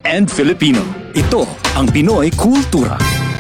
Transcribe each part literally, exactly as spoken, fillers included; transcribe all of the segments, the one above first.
and Filipino. Ito ang Pinoy Kultura.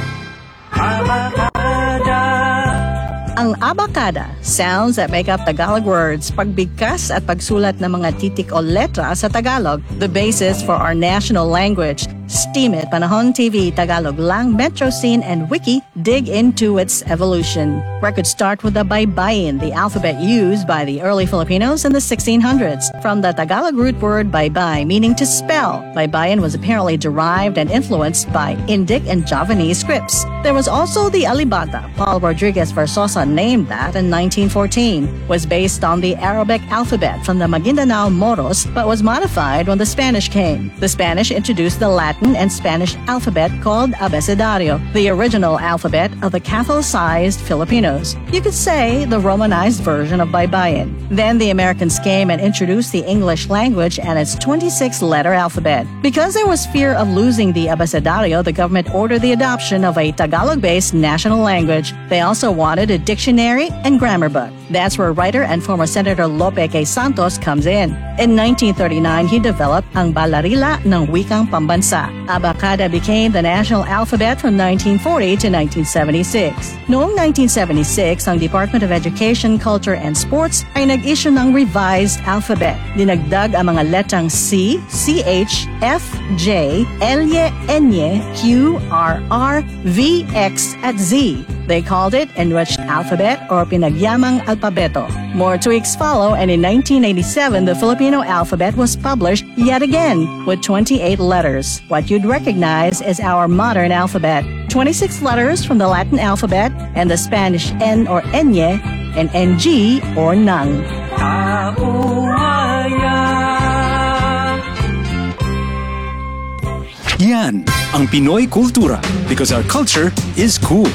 Ang abacada, sounds that make up Tagalog words, pagbigkas at pagsulat ng mga titik o letra sa Tagalog, the basis for our national language. Steam It, Panahon T V, Tagalog Lang, Metro Scene, and Wiki dig into its evolution. Records start with the baybayin, the alphabet used by the early Filipinos in the sixteen hundreds. From the Tagalog root word baybay, meaning to spell, baybayin was apparently derived and influenced by Indic and Javanese scripts. There was also the alibata. Paul Rodriguez Versosa named that in nineteen fourteen. Was based on the Arabic alphabet from the Maguindanao Moros, but was modified when the Spanish came. The Spanish introduced the Latin and Spanish alphabet called abecedario, the original alphabet of the Catholicized Filipinos. You could say the Romanized version of baybayin. Then the Americans came and introduced the English language and its twenty-six letter alphabet. Because there was fear of losing the abecedario, the government ordered the adoption of a Tagalog-based national language. They also wanted a dictionary and grammar book. That's where writer and former Senator Lope K. Santos comes in. In nineteen thirty-nine, he developed ang Balarila ng Wikang Pambansa. Abacada became the national alphabet from nineteen forty to nineteen seventy-six. Noong nineteen seventy-six, ang Department of Education, Culture, and Sports ay nag-issue ng revised alphabet. Dinagdag ang mga letrang C, C H, F, J, L, N, Q, R, R, V, X, at Z. They called it Enriched Alphabet or Pinagyamang Alpabeto. More tweaks follow, and in nineteen eighty-seven, the Filipino alphabet was published yet again with twenty-eight letters. What you'd recognize is our modern alphabet. twenty-six letters from the Latin alphabet and the Spanish N or Enye and N G or Nang. Yan ang Pinoy Kultura, because our culture is cool.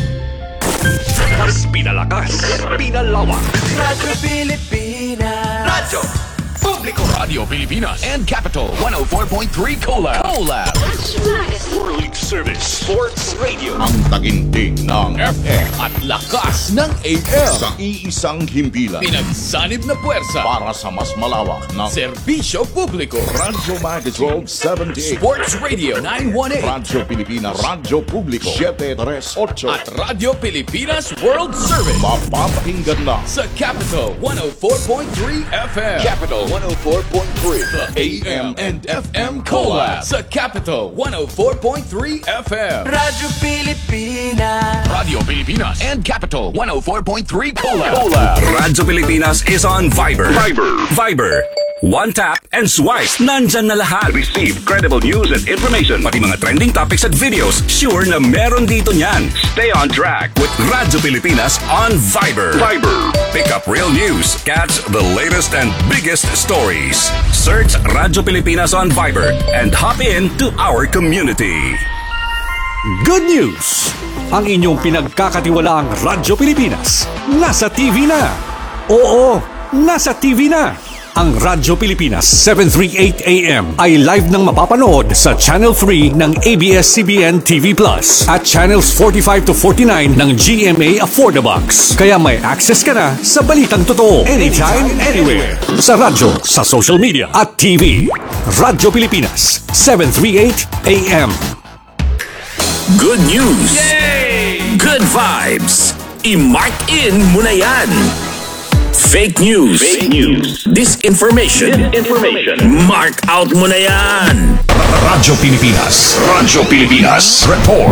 Mas pinalakas, pinalawak. Radyo Pilipinas. Radyo Publiko. Radio Pilipinas and Capital one oh four point three Collab. Collab. World Service Sports Radio. Ang taginting ng F M at lakas ng A M. Sa iisang himpilan. Pinagsanib na puwersa Para sa mas malawak ng serbisyo publiko. Radyo Max twelve seventy-eight. Sports Radio nine eighteen. Radyo Pilipinas. Radyo Publiko seven thirty-eight. At Radio Pilipinas World Service. Mapapakinggan na Sa Capital one oh four point three F M. Capital one oh four point three. The A M and F M Collab. Sa Capital one oh four point three F M. Radyo Pilipinas. Radio Pilipinas and Capital one oh four point three Collab. Collab. Radyo Pilipinas is on Viber. Viber. Viber. One tap and swipe. Nandyan na lahat. Receive credible news and information. Pati mga trending topics at videos. Sure na meron dito niyan. Stay on track with Radyo Pilipinas on Viber. Viber. Pick up real news. Catch the latest and biggest stories. Search Radyo Pilipinas on Viber and hop in to our community. Good news! Ang inyong pinagkakatiwalaang Radyo Pilipinas nasa T V na. Oo, nasa T V na. Ang Radyo Pilipinas seven thirty-eight A M ay live nang mapapanood sa Channel three ng A B S C B N T V Plus at Channels forty-five to forty-nine ng G M A Affordabox. Kaya may access ka na sa balitang totoo anytime, anywhere. Sa radyo, sa social media at T V. Radyo Pilipinas seven thirty-eight A M. Good news! Yay! Good vibes! I-mark in mo na yan! Fake news. Fake news. Disinformation. Disinformation. Mark out mo na yan. Radyo Pilipinas. Radyo Pilipinas. Report.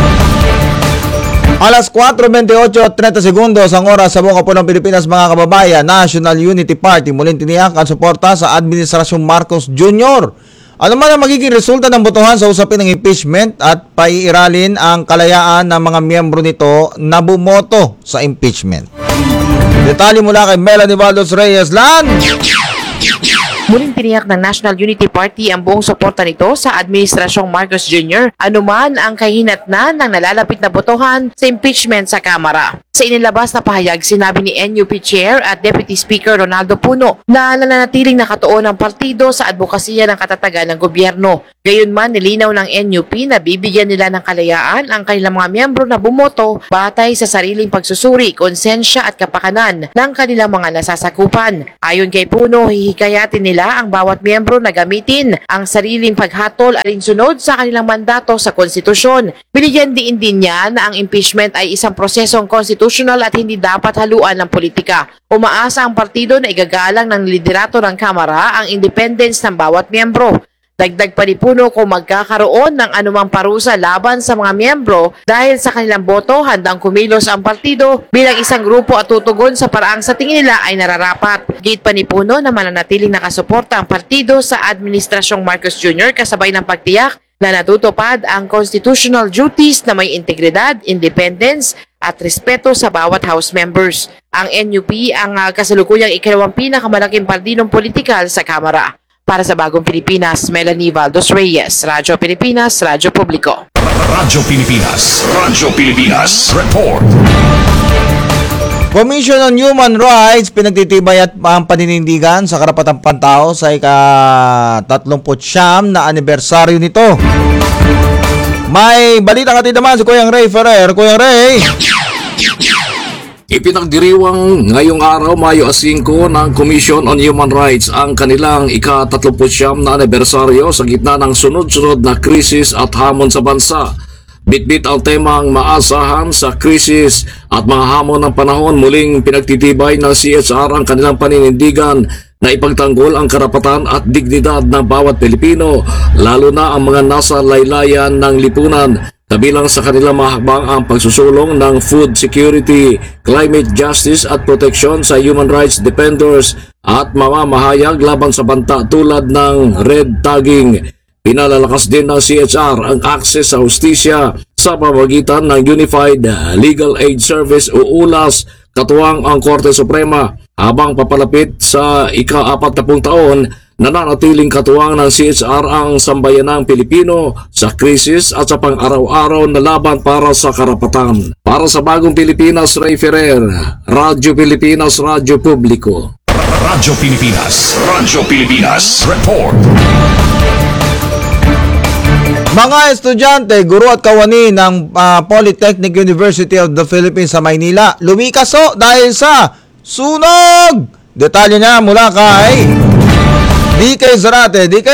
Alas four twenty-eight thirty segundos ang oras sa buong kapunong Pilipinas, mga kababayan. National Unity Party muling tiniyak ang suporta sa Administrasyong Marcos Junior Ano man ang magiging resulta ng botohan sa usapin ng impeachment at paiiralin ang kalayaan ng mga miyembro nito na bumoto sa impeachment. Detalye mula kay Melanie Valdos Reyes Lan. Muling tiniyak ng National Unity Party ang buong suporta nito sa Administrasyong Marcos Junior anuman ang kahinatnan ng nalalapit na botohan sa impeachment sa Kamara. Sa inilabas na pahayag, sinabi ni N U P Chair at Deputy Speaker Ronaldo Puno na nananatiling nakatuon ang partido sa advokasya ng katatagan ng gobyerno. Gayunman, nilinaw ng N U P na bibigyan nila ng kalayaan ang kanilang mga miyembro na bumoto batay sa sariling pagsusuri, konsensya at kapakanan ng kanilang mga nasasakupan. Ayon kay Puno, hihikayatin nila nila ang bawat miyembro na gamitin ang sariling paghatol alinsunod sa kanilang mandato sa konstitusyon. Binigyan din din niya na ang impeachment ay isang prosesong constitutional at hindi dapat haluan ng politika. Umaasa ang partido na igagalang ng liderato ng Kamara ang independence ng bawat miyembro. Dagdag pa ni Puno kung magkakaroon ng anumang parusa laban sa mga miyembro dahil sa kanilang boto, handang kumilos ang partido bilang isang grupo at tutugon sa paraang sa tingin nila ay nararapat. Gate pa ni Puno na mananatiling nakasuporta ang partido sa Administrasyong Marcos Junior kasabay ng pagtiyak na natutupad ang constitutional duties na may integridad, independence at respeto sa bawat House members. Ang N U P ang uh, kasalukuyang ikalawang pinakamalaking partidong politikal sa Kamara. Para sa Bagong Pilipinas, Melanie Valdos Reyes, Radyo Pilipinas, Radyo Publiko. Radyo Pilipinas, Radyo Pilipinas, Report. Commission on Human Rights pinagtitibay at ang paninindigan sa karapatang pantao sa ika-tatlumput siyam na anibersaryo nito. May balita ka din naman si Kuyang Ray Ferrer. Kuyang Ray! Ipinagdiriwang ngayong araw, Mayo singko, ng Commission on Human Rights ang kanilang ika-tatlumput siyam na anibersaryo sa gitna ng sunod-sunod na krisis at hamon sa bansa. Bitbit ang temang maasahan sa krisis at mga hamon ng panahon. Muling pinagtitibay ng C H R ang kanilang paninindigan na ipagtanggol ang karapatan at dignidad ng bawat Pilipino, lalo na ang mga nasa laylayan ng lipunan. Kabilang sa kanilang mahakbang ang pagsusulong ng food security, climate justice at protection sa human rights defenders at mamamahayag laban sa banta tulad ng red tagging. Pinalalakas din ng C H R ang access sa hustisya sa pamamagitan ng Unified Legal Aid Service o U L A S, katuwang ang Korte Suprema. Habang papalapit sa ika-apat na pung taon, nananatiling katuwang ng C H R ang sambayanang Pilipino sa krisis at sa pang-araw-araw na laban para sa karapatan. Para sa Bagong Pilipinas, Ray Ferrer, Radyo Pilipinas, Radyo Publiko. Radyo Pilipinas, Radyo Pilipinas, Report. Mga estudyante, guro at kawani ng uh, Polytechnic University of the Philippines sa Maynila lumikaso dahil sa sunog. Detalye niya mula kay D K Zarate. D K!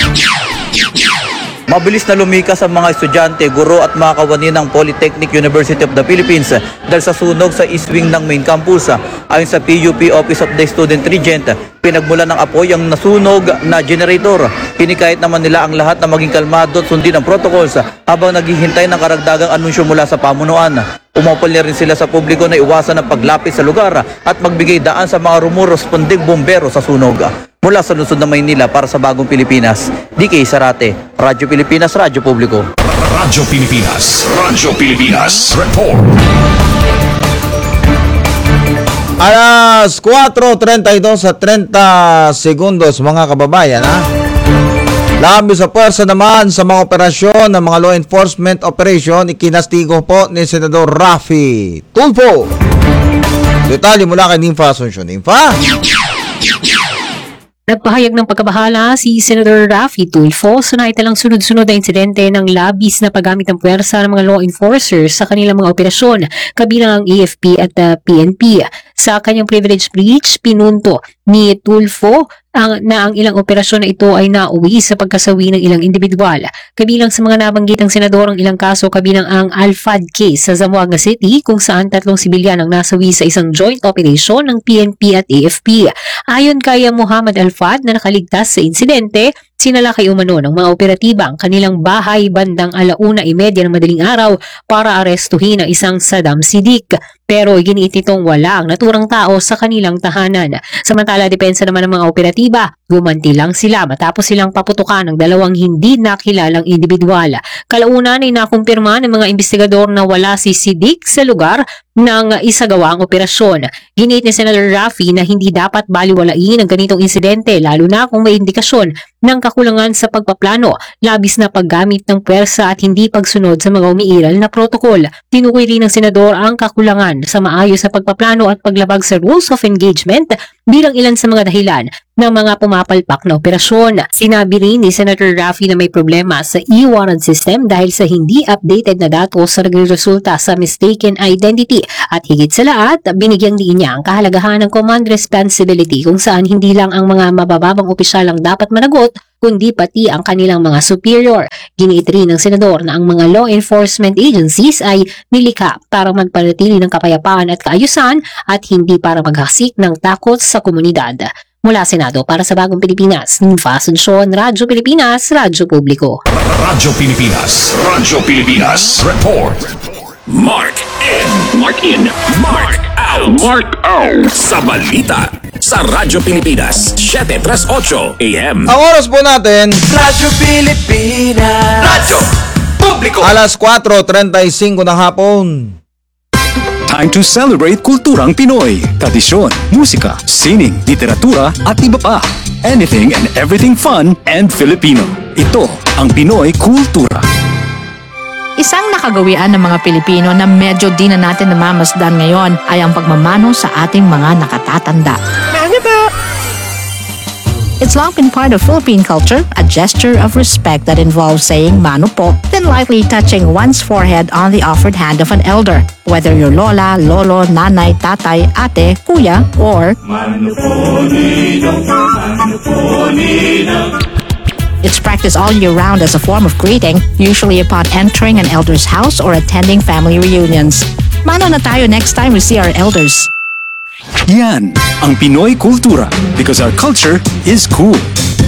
Mabilis na lumikas ang mga estudyante, guro at mga kawani ng Polytechnic University of the Philippines dahil sa sunog sa east wing ng main campus. Ayon sa P U P Office of the Student Regent, pinagmula ng apoy ang nasunog na generator. Pinikahit naman nila ang lahat na maging kalmado at sundin ang protocols habang naghihintay ng karagdagang anunsyo mula sa pamunuan. Umapal niya rin sila sa publiko na iwasan ang paglapit sa lugar at magbigay daan sa mga rumoresponding bombero sa sunog. Mula sa lungsod ng Maynila para sa Bagong Pilipinas, D K Zarate, Radyo Pilipinas, Radyo Publiko. Radyo Pilipinas, Radyo Pilipinas, Report. Alas kwatro trenta y dos sa trenta segundos mga kababayan, ha? Labis sa puwersa naman sa mga operasyon ng mga law enforcement operation, ikinastigo po ni Senador Raffy Tulfo. Detalye mula kay Ninfa Asuncion. Ninfa? Nagpahayag ng pagkabahala si Senator Raffy Tulfo sa naitalang sunod-sunod na insidente ng labis na paggamit ng puwersa ng mga law enforcers sa kanilang mga operasyon, kabilang ang A F P at uh, P N P. Sa kanyang privilege breach, pinunto ni Tulfo ang, na ang ilang operasyon na ito ay nauwi sa pagkasawi ng ilang individual. Kabilang sa mga nabanggit ng senador ang ilang kaso, kabilang ang Alfad case sa Zamboanga City kung saan tatlong sibilyan ang nasawi sa isang joint operation ng P N P at A F P. Ayon kay Muhammad Alfad na nakaligtas sa insidente, sinalakay umano ng mga operatiba ang kanilang bahay bandang alauna imedya ng madaling araw para arestuhin ang isang Saddam Siddiq. Pero iginiit nitong wala ang naturang tao sa kanilang tahanan. Samantala, depensa naman ng mga operatiba, gumanti lang sila matapos silang paputukan ng dalawang hindi nakilalang individual. Kalaunan ay nakumpirma ng mga investigador na wala si Siddiq sa lugar ng isagawang operasyon. Giniit ni Senator Raffy na hindi dapat baliwalain ang ganitong insidente lalo na kung may indikasyon ng kakulangan sa pagpaplano, labis na paggamit ng puwersa at hindi pagsunod sa mga umiiral na protokol. Tinukoy rin ng senador ang kakulangan sa maayos na pagpaplano at paglabag sa rules of engagement bilang ilan sa mga dahilan ng mga pumapalpak na operasyon. Sinabi rin ni Senator Raffy na may problema sa e-warrant system dahil sa hindi updated na datos sa nagresulta sa mistaken identity at higit sa lahat, binigyang diin niya ang kahalagahan ng command responsibility kung saan hindi lang ang mga mabababang opisyal ang dapat managot kundi pati ang kanilang mga superior. Giniit rin ng senador na ang mga law enforcement agencies ay nilikha para magpanatili ng kapayapaan at kaayusan at hindi para maghasik ng takot sa komunidad. Mula Senado para sa Bagong Pilipinas, Nufa Asuncion, Radyo Pilipinas, Radyo Publiko. Radyo Pilipinas, Radyo Pilipinas, report. Mark in, Mark in, Mark out, Mark out sa balita sa Radyo Pilipinas, seven thirty-eight A M. Ang oras po natin, Radyo Pilipinas, Radyo Publiko. alas kwatro treinta y cinco ng hapon. Time to celebrate kulturang Pinoy. Tradisyon, musika, sining, literatura at iba pa. Anything and everything fun and Filipino. Ito ang Pinoy Kultura. Isang nakagawian ng mga Pilipino na medyo di na natin namamasdan ngayon ay ang pagmamano sa ating mga nakatatanda. It's long been part of Philippine culture, a gesture of respect that involves saying mano po, then lightly touching one's forehead on the offered hand of an elder, whether you're lola, lolo, nanay, tatay, ate, kuya, or mano po ninong, mano po ninong. It's practiced all year round as a form of greeting, usually upon entering an elder's house or attending family reunions. Mano na tayo next time we see our elders. Yan ang Pinoy Kultura because our culture is cool.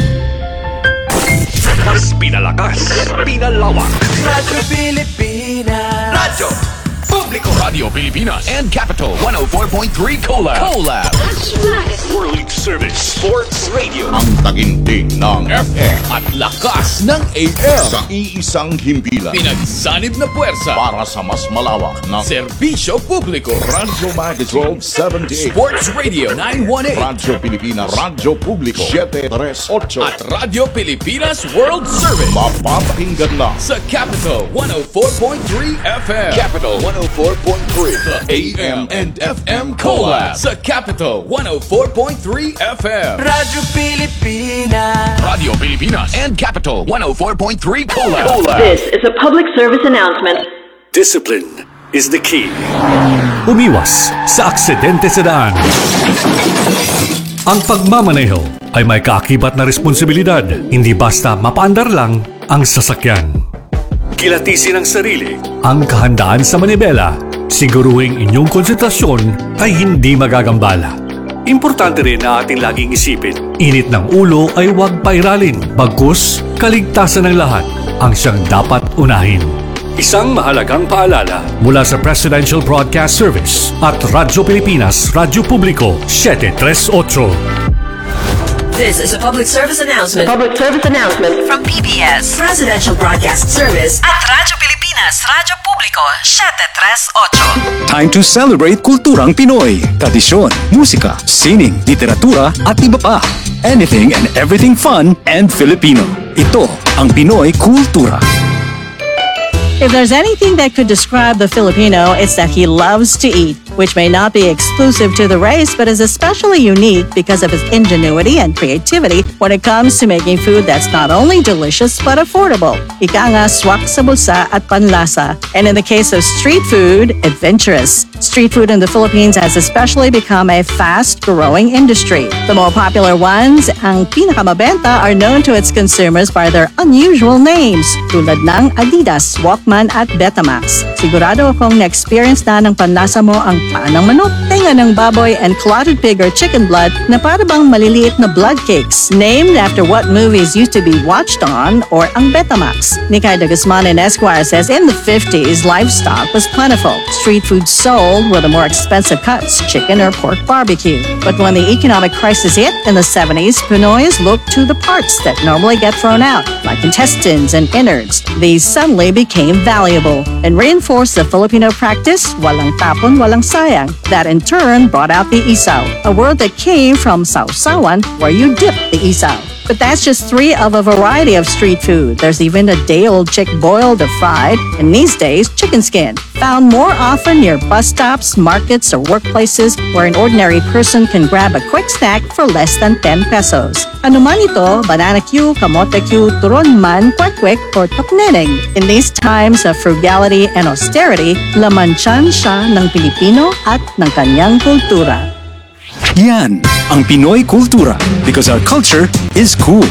Mas pinalakas, pinalawak. Radyo Pilipinas, Radyo Publiko, Radio Pilipinas and Capital one oh four point three Collab. Collab. World Service Sports Radio. Ang tagintig ng F M At lakas ng A M. sa iisang himpilan Pinagsanib na puwersa. para sa mas malawak na Serbisyo Publiko. Radyo Magazine twelve seventy-eight, Sports Radio nine eighteen. Radyo Pilipinas, Radyo Publiko seven thirty-eight, At Radio Pilipinas World Service. mapapakinggan na Sa Capital one oh four point three F M. Capital one oh four point three. The A M and F M Collab. Sa Capital one oh four point three F M. Radyo Pilipinas. Radio Pilipinas and Capital one oh four point three Collab. This is a public service announcement. Discipline is the key. Umiwas sa aksidente sa daan. Ang pagmamaneho ay may kaakibat na responsibilidad, hindi basta mapaandar lang ang sasakyan. Kilatisin ang sarili, ang kahandaan sa manibela, siguruhing inyong konsentrasyon ay hindi magagambala. Importante rin na ating laging isipin, init ng ulo ay huwag pairalin, bagkus kaligtasan ng lahat ang siyang dapat unahin. Isang mahalagang paalala mula sa Presidential Broadcast Service at Radyo Pilipinas, Radyo Publiko, seven thirty-eight. This is a public service announcement. A public service announcement From P B S, Presidential Broadcast Service at Radyo Pilipinas, Radyo Publiko, seven thirty-eight. Time to celebrate kulturang Pinoy. Tradisyon, musika, sining, literatura at iba pa. Anything and everything fun and Filipino. Ito ang Pinoy Kultura. If there's anything that could describe the Filipino, it's that he loves to eat, which may not be exclusive to the race, but is especially unique because of his ingenuity and creativity when it comes to making food that's not only delicious, but affordable. Ika nga, swak sa bulsa at panlasa. And in the case of street food, adventurous. Street food in the Philippines has especially become a fast-growing industry. The more popular ones, ang pinakamabenta, are known to its consumers by their unusual names, tulad ng Adidas, Walkman at Betamax. Sigurado akong na-experience na ng panlasa mo ang paa ng manok, tenga ng baboy, and clotted pig or chicken blood na para bang maliliit na blood cakes, named after what movies used to be watched on, or ang Betamax. Nikay de Guzman and Esquire says in the fifties, livestock was plentiful. Street food sold were the more expensive cuts, chicken or pork barbecue. But when the economic crisis hit in the seventies, Pinoys looked to the parts that normally get thrown out, like intestines and innards. These suddenly became valuable and reinforced the Filipino practice, walang tapon, walang sayang. That in turn brought out the isaw, a word that came from sausawan, where you dip the isaw. But that's just three of a variety of street food. There's even a day-old chick boiled or fried, and these days, chicken skin. Found more often near bus stops, markets, or workplaces where an ordinary person can grab a quick snack for less than ten pesos. Ano man ito, banana Q, kamote Q, turon man, kwek-kwek, or tokneneng. In these times of frugality and austerity, laman tiyan siya ng Pilipino at ng kanyang kultura. Yan ang Pinoy kultura because our culture is cool.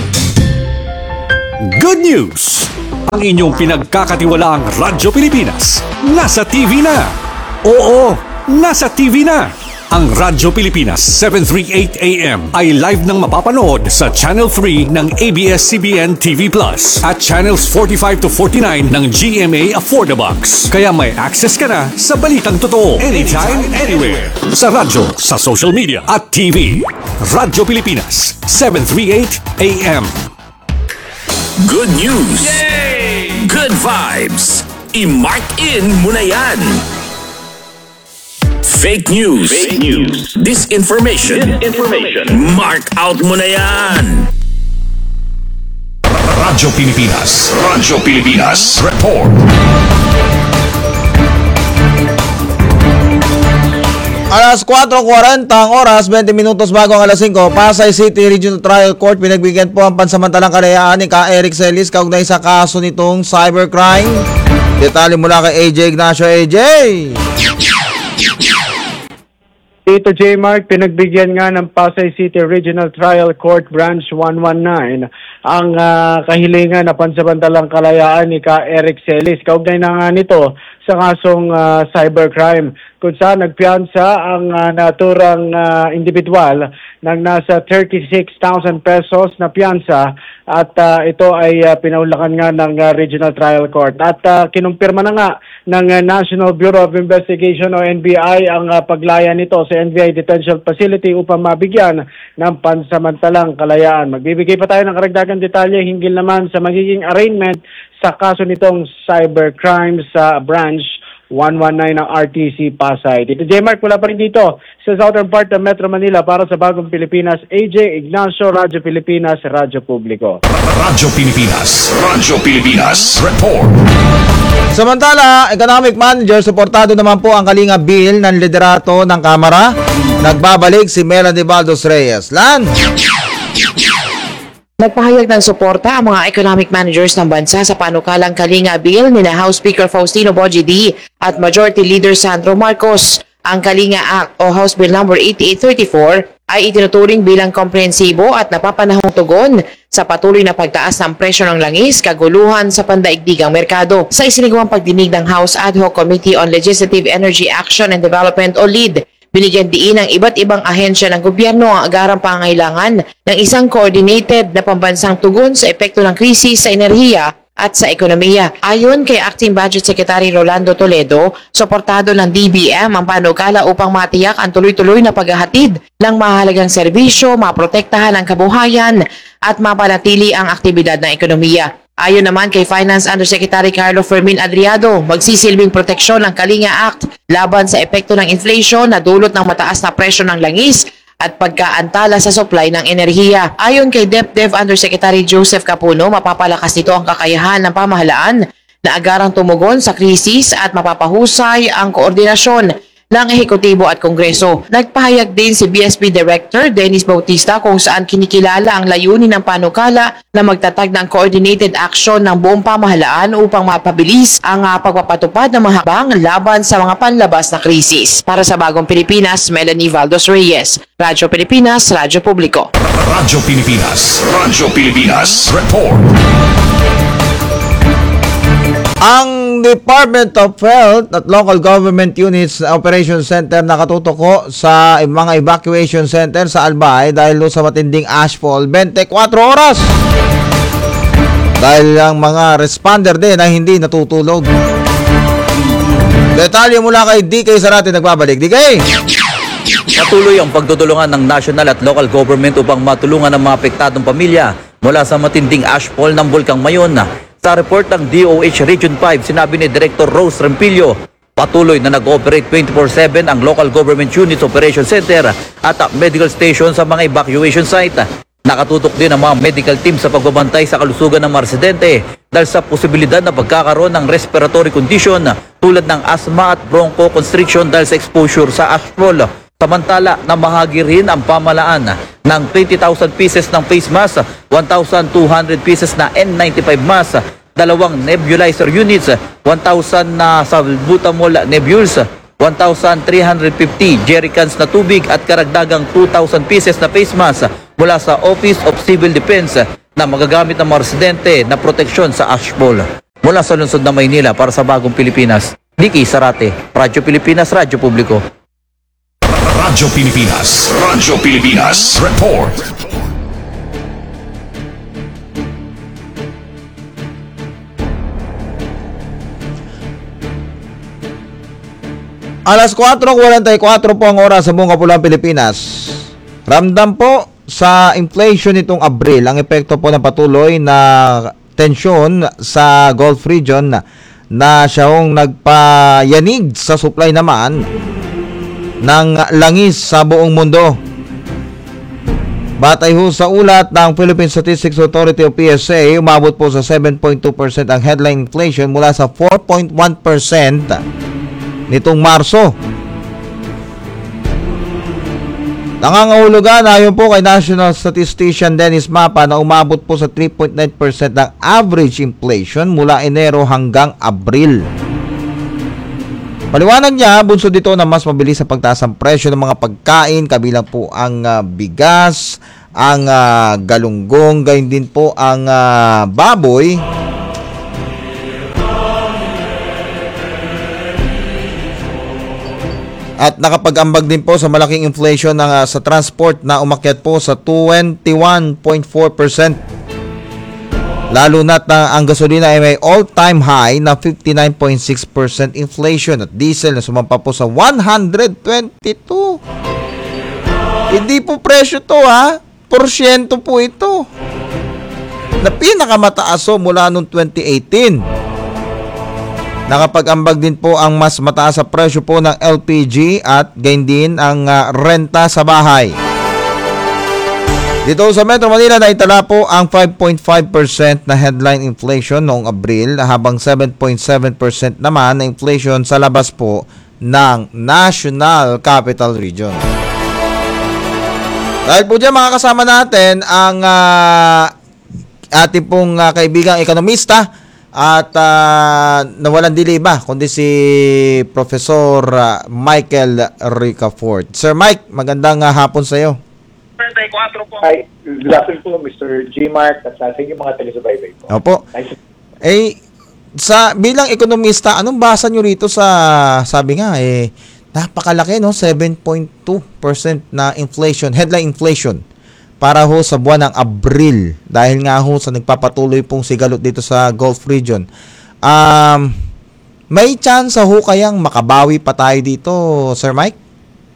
Good news! Ang inyong pinagkakatiwalaang Radyo Pilipinas nasa T V na. Oo, nasa T V na. Ang Radyo Pilipinas seven thirty-eight A M ay live nang mapapanood sa Channel three ng A B S C B N T V Plus at Channels forty-five to forty-nine ng G M A Affordabox. Kaya may access ka na sa balitang totoo anytime, anywhere. Sa radyo, sa social media at T V. Radyo Pilipinas seven thirty-eight A M. Good news! Yay! Good vibes! I-mark in mo na yan! Fake news. Fake news. Disinformation. Disinformation. Mark out mo na yan. Radyo Pilipinas. Radyo Pilipinas. Report. Alas kwatro forty ang oras, twenty minutos bago ang alas singko, Pasay City Regional Trial Court pinagbigyan po ang pansamantalang kalayaan ni Ka Eric Celis kaugnay sa kaso nitong cybercrime. Detalye mula kay A J Ignacio. A J! Tito J. Mark, pinagbigyan nga ng Pasay City Regional Trial Court Branch one nineteen ang uh, kahilingan na pansamantalang kalayaan ni Ka Eric Celis. Kaugnay na nga nito sa kasong uh, cybercrime kung saan nagpiyansa ang uh, naturang uh, individual ng nasa thirty-six thousand pesos na piyansa at uh, ito ay uh, pinaulakan nga ng uh, Regional Trial Court. At uh, kinumpirma na nga ng uh, National Bureau of Investigation o N B I ang uh, paglaya nito sa N B I Detention Facility upang mabigyan ng pansamantalang kalayaan. Magbibigay pa tayo ng karagdagang detalye hinggil naman sa magiging arraignment sa kaso nitong cybercrime sa branch one nineteen ng R T C Pasay. Dito J. Mark, wala pa rin dito sa southern part ng Metro Manila para sa Bagong Pilipinas. A J Ignacio, Radyo Pilipinas, Radyo Publiko. Radyo Pilipinas. Radyo Pilipinas. Report. Samantala, Economic Manager, suportado naman po ang Kalinga Bill ng liderato ng Kamara. Nagbabalik si Melanie Baldos Reyes. Lan! Nagpahayag ng suporta ang mga economic managers ng bansa sa panukalang Kalinga Bill ni na House Speaker Faustino Bojidi at Majority Leader Sandro Marcos. Ang Kalinga Act o House Bill number eighty-eight thirty-four ay itinuturing bilang komprehensibo at napapanahong tugon sa patuloy na pagtaas ng presyo ng langis, kaguluhan sa pandaigdigang merkado. Sa isinagawang pagdinig ng House Ad Hoc Committee on Legislative Energy Action and Development o L E D, binigyan diin ng iba't ibang ahensya ng gobyerno ang agarang pangangailangan ng isang coordinated na pambansang tugon sa epekto ng krisis sa enerhiya at sa ekonomiya. Ayon kay Acting Budget Secretary Rolando Toledo, suportado ng D B M ang panukala upang matiyak ang tuloy-tuloy na paghahatid ng mahalagang serbisyo, maprotektahan ang kabuhayan at mapanatili ang aktibidad ng ekonomiya. Ayon naman kay Finance Undersecretary Carlo Fermin Adriado, magsisilbing proteksyon ng Kalinga Act laban sa epekto ng inflation na dulot ng mataas na presyo ng langis at pagkaantala sa supply ng enerhiya. Ayon kay DepDev Undersecretary Joseph Capuno, mapapalakas nito ang kakayahan ng pamahalaan na agarang tumugon sa krisis at mapapahusay ang koordinasyon ng Ehekutibo at Kongreso. Nagpahayag din si B S P Director Dennis Bautista kung saan kinikilala ang layunin ng panukala na magtatag ng coordinated action ng buong pamahalaan upang mapabilis ang uh, pagpapatupad ng mga habang laban sa mga panlabas na krisis. Para sa Bagong Pilipinas, Melanie Valdos Reyes, Radyo Pilipinas, Radyo Publiko. Radyo Pilipinas. Radyo Pilipinas. Report. Ang Department of Health at Local Government Units Operation Center nakatutuko sa mga evacuation center sa Albay dahil sa matinding ashfall twenty-four oras. Dahil ang mga responder din ay hindi natutulog. Detalye mula kay D K Sarate, nagbabalik. D K! Patuloy ang pagtutulungan ng national at local government upang matulungan ang mga apektadong pamilya mula sa matinding ashfall ng Bulkang Mayon. Sa report ng D O H Region five, sinabi ni Director Rose Rempillo, patuloy na nag-ooperate twenty-four seven ang Local Government Units Operation Center at medical station sa mga evacuation site. Nakatutok din ang mga medical team sa pagbabantay sa kalusugan ng mga residente dahil sa posibilidad na pagkakaroon ng respiratory condition tulad ng asthma at bronchoconstriction dahil sa exposure sa asphalt. Samantala, namahagi rin ang pamalaan ng twenty thousand pieces ng face mask, one thousand two hundred pieces na N ninety-five mask, dalawang nebulizer units, one thousand na salbutamol nebules, one thousand three hundred fifty jerrycans na tubig at karagdagang two thousand pieces na face mask mula sa Office of Civil Defense na magagamit ng mga residente na proteksyon sa asphalt. Mula sa lungsod ng Maynila para sa Bagong Pilipinas, Nicky Sarate, Radyo Pilipinas, Radyo Publiko. Radyo Pilipinas. Radyo Pilipinas. Report. Alas four forty-four po ang oras sa buong Kapulang Pilipinas. Ramdam po sa inflation nitong Abril ang epekto po ng patuloy na tensyon sa Gulf region na, na siyang nagpayanig sa supply naman ng langis sa buong mundo. Batay ho sa ulat ng Philippine Statistics Authority o P S A, umabot po sa seven point two percent ang headline inflation mula sa four point one percent nitong Marso. Nangangahulugan ayon po kay National Statistician Dennis Mapa na umabot po sa three point nine percent ang average inflation mula Enero hanggang Abril. Paliwanag niya, bunsod dito na mas mabilis sa pagtaas ng presyo ng mga pagkain, kabilang po ang uh, bigas, ang uh, galunggong, gayon din po ang uh, baboy. At nakapag-ambag din po sa malaking inflation ng, uh, sa transport na umakyat po sa twenty-one point four percent. Lalo na't na ang gasolina ay may all-time high na fifty-nine point six percent inflation at diesel na sumampa po sa one hundred twenty-two. Hindi po presyo to ha, porsyento po ito. Na pinakamataas o mula noong twenty eighteen. Nakapag-ambag din po ang mas mataas sa presyo po ng L P G at gayon din ang uh, renta sa bahay. Dito sa Metro Manila, naitala po ang five point five percent na headline inflation noong Abril, habang seven point seven percent naman na inflation sa labas po ng National Capital Region. Dahil po dyan, makakasama natin ang uh, ating pong uh, kaibigang ekonomista at uh, nawalan dili ba, kundi si Professor uh, Michael Ricafort. Sir Mike, magandang uh, hapon sa iyo. Hi, good afternoon po, Mister J. Mark at sa inyong mga taga-subaybay po. Opo. Nice. Eh, sa bilang ekonomista, anong basa nyo rito sa, sabi nga, eh, napakalaki, no? seven point two percent na inflation, headline inflation, para ho sa buwan ng Abril. Dahil nga ho sa nagpapatuloy pong sigalot dito sa Gulf region. Um, may chance ho kayang makabawi pa tayo dito, Sir Mike?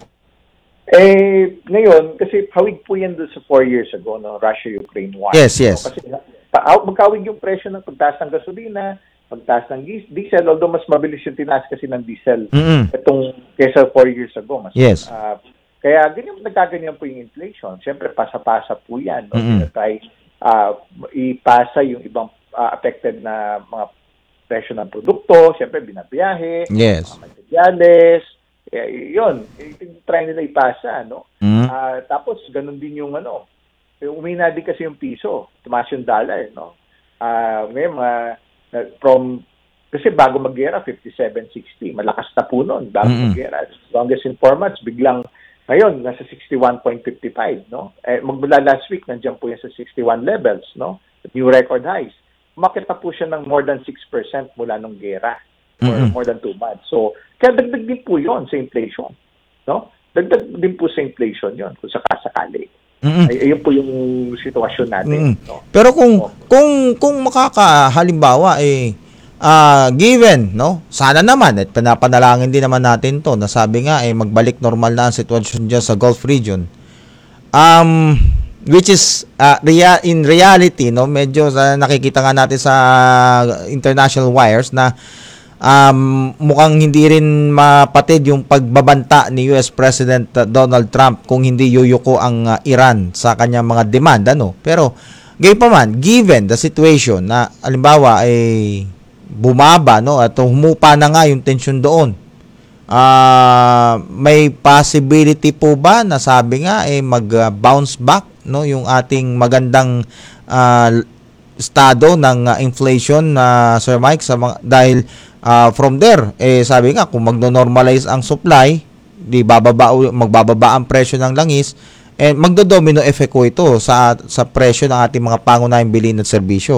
Eh, ngayon, kasi hawig po yan doon sa four years ago, no? Russia-Ukraine war. Yes, yes. So, kasi pa, magkawig yung presyo ng pagtaas ng gasolina, pagtaas ng diesel, although mas mabilis yung tinaas kasi ng diesel Mm-mm. itong kesa four years ago. Mas, yes. Uh, kaya ganyan, nagkaganyan po yung inflation. Siyempre, pasa-pasa po yan. No? Try, uh, ipasa yung ibang uh, affected na mga presyo ng produkto. Siyempre, binabiyahe, yes. mga materials. Eh, yun, try nila ipasa, no? Mm. Uh, tapos, ganun din yung ano, umina din kasi yung piso, tumaas yung dollar, no? Uh, ngayon, uh, from, kasi bago mag-gera, fifty-seven sixty, malakas na po nun, bago Mm-mm. mag-gera. Longest in four months, biglang, ngayon, nasa sixty-one point five five, no? Eh, magmula last week, nandiyan po yan sa sixty-one levels, no? New record highs. Umakit na po siya ng more than six percent mula nung gera. For Mm-mm. more than two months. So, kaya dagdag din po yun sa inflation. No? Dagdag din po sa inflation yun kung sakasakali. Mm-mm. Ay, ayun po yung sitwasyon natin. Mm-mm. No? Pero kung oh. kung kung makakahalimbawa eh uh, given, no? Sana naman at panapanalangin din naman natin 'to na sabi nga eh magbalik normal na ang sitwasyon diyan sa Gulf region. Um which is uh, rea- in reality, no, medyo uh, nakikita nga natin sa international wires na um, mukhang hindi rin mapatid yung pagbabanta ni U S President uh, Donald Trump kung hindi yuyuko ang uh, Iran sa kanyang mga demand, ano. Pero gayunpaman, given the situation na halimbawa ay bumaba, no, at humupa na nga yung tension doon, uh, may possibility po ba na sabi nga eh mag uh, bounce back, no, yung ating magandang uh, estado ng uh, inflation na uh, Sir Mike, sa mga, dahil uh, from there eh sabi nga kung magno-normalize ang supply, di bababa magbababa ang presyo ng langis, eh magdo-domino effect ko ito sa sa presyo ng ating mga pangunahing bilhin at serbisyo.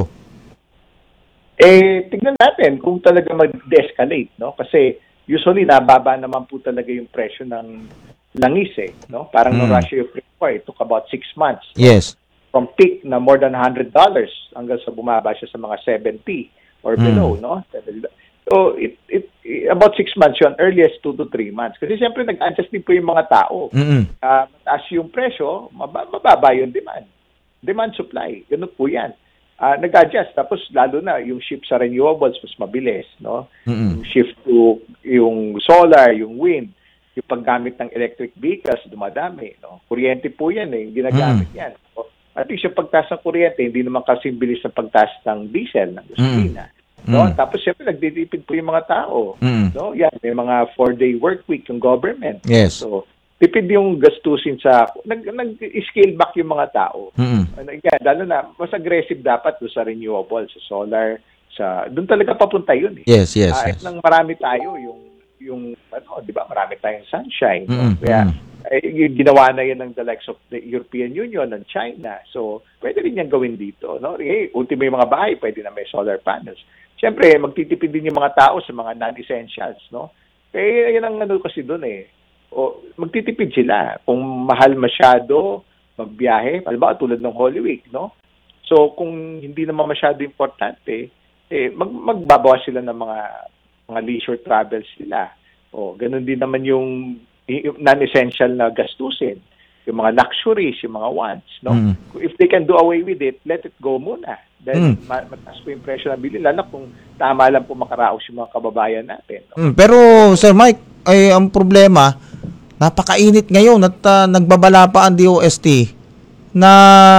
Eh tignan natin kung talaga mag-de-escalate, no? Kasi usually nababa naman po talaga yung presyo ng langis, eh, no? Parang mm. no Russia-Ukraine war, it took about six months. No? Yes. From peak na more than one hundred dollars hanggang sa bumaba siya sa mga seventy or below, mm. no? So, it, it, about six months yun, earliest two to three months. Kasi siyempre, nag-adjust din po yung mga tao. Mm-hmm. Uh, as yung presyo, mababa yung demand. Demand-supply, ganun po yan. Uh, nag-adjust. Tapos, lalo na, yung shift sa renewables, mas mabilis, no? Mm-hmm. Yung shift to yung solar, yung wind, yung paggamit ng electric vehicles, dumadami, no? Kuryente po yan, eh, ginagamit mm-hmm. yan. So, at least yung pagtaas ng kuryente, hindi naman kasi bilis ng pagtaas ng diesel, ng gasolina. Mm. No? Mm. Tapos siyempre nagtitipid po yung mga tao. Mm. No? Yan, may mga four-day work week yung government. Yes. So, tipid yung gastusin sa, nag, nag-scale back yung mga tao. Mm. Ano, yan, lalo na, mas aggressive dapat do sa renewables, sa solar, sa, doon talaga papunta yun. Eh. Yes, yes, uh, yes. Nang marami tayo, yung, yung, ano, di ba, marami tayong sunshine. Mm. No? Kaya, eh, ginawa na yan ng the likes of the European Union and China. So, pwede rin yan gawin dito. No? Eh, ultimo yung mga bahay, pwede na may solar panels. Siyempre, magtitipid din yung mga tao sa mga non-essentials. No? Eh, yan ang ano kasi doon eh. O, magtitipid sila. Kung mahal masyado, magbiyahe, halimbawa tulad ng Holy Week. No? So, kung hindi naman masyado importante, eh, mag magbabawas sila ng mga, mga leisure travels sila. O, ganun din naman yung yung non-essential na gastusin, yung mga luxuries, yung mga wants, no? Mm. If they can do away with it, let it go muna. Then, mm. mataas po yung presyo na bilhin, lalo kung tama lang po makaraos yung mga kababayan natin. No? Mm, pero, Sir Mike, ay ang problema, napakainit ngayon at uh, nagbabala pa ang D O S T na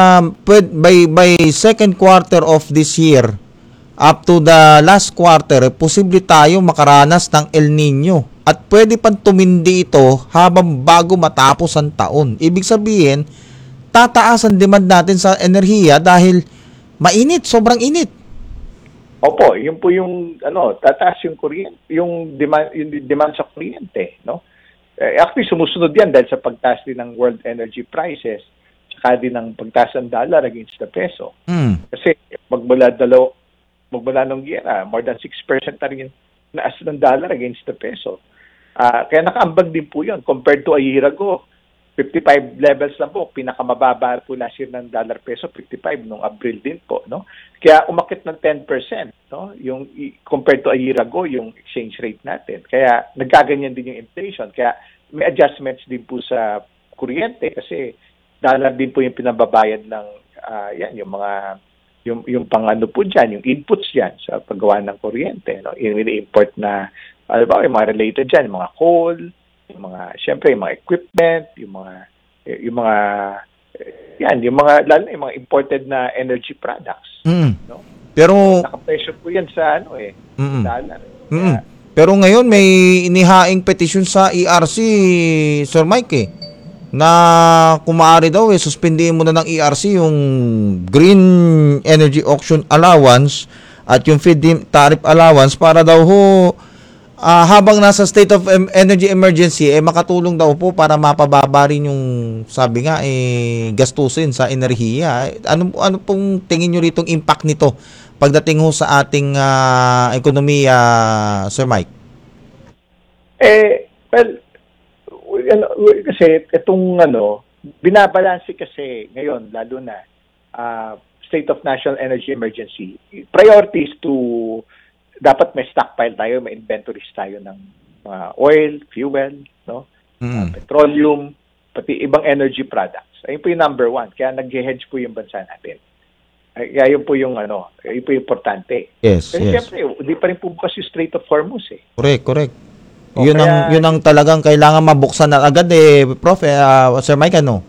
by, by second quarter of this year, up to the last quarter, posible tayo makaranas ng El Nino. At pwede pang tumindi ito habang bago matapos ang taon. Ibig sabihin, tataas ang demand natin sa enerhiya dahil mainit, sobrang init. Opo, yun po yung ano, tataas yung kuryente, yung demand, yung demand sa kuryente, no? Eh, actually sumusunod yan dahil sa pagtaas din ng world energy prices, saka din ng pagtaas ng dollar against the peso. Mm. Kasi magmula dalaw, magmula nung giyera, more than six percent na rin naas ng dollar against the peso. Uh, kaya nakaambag din po yun. Compared to a year ago, fifty-five levels lang po. Pinakamababa po last year ng dollar peso, fifty-five nung April din po. No? Kaya umakit ng ten percent. No? Yung, compared to a year ago, yung exchange rate natin. Kaya nagkaganyan din yung inflation. Kaya may adjustments din po sa kuryente kasi dollar din po yung pinababayad ng uh, yan, yung mga yung, yung pang ano po dyan, yung inputs dyan sa paggawa ng kuryente. No? Yung ini-import na ano ba, yung mga related dyan, yung mga coal, yung mga, syempre, yung mga equipment, yung mga, yung mga, yan, yung mga, lalo na yung mga imported na energy products. Mm. No? Pero, nakapresyo po yan sa, ano eh, mm-mm. dollar. Mm-mm. Pero ngayon, may inihaing petition sa E R C, Sir Mike, eh, na kung maaari daw, eh, suspindihin mo na ng E R C yung Green Energy Auction Allowance at yung feed tariff allowance para daw ho, Uh, habang nasa state of em- energy emergency, eh makatulong daw po para mapababa rin yung, sabi nga, eh, gastusin sa enerhiya. Ano, ano pong tingin nyo ritong impact nito pagdating ho sa ating uh, ekonomiya, Sir Mike? Eh, well, ano, kasi itong ano, binabalansi kasi ngayon, lalo na uh, state of national energy emergency, priorities to dapat may stockpile tayo, may inventories tayo ng uh, oil, fuel, no, mm. uh, petroleum, pati ibang energy products. Ayun po yung number one. Kaya nag-hedge po yung bansa natin. Ay, kaya yun po yung ano, yun po yung importante. Yes, Kasi yes. siyempre, hindi pa rin po bukas yung Strait of Hormuz eh. Correct, correct. O, yun kaya- ang yun ang talagang kailangan mabuksan na agad eh, Prof. Eh, ah, Sir Mike, ano?